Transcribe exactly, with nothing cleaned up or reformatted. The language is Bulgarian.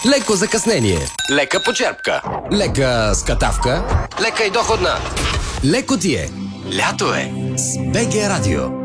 Леко закъснение. Лека почерпка. Лека скатавка. Лека и доходна. Леко ти е. Лято е. С БГ Радио.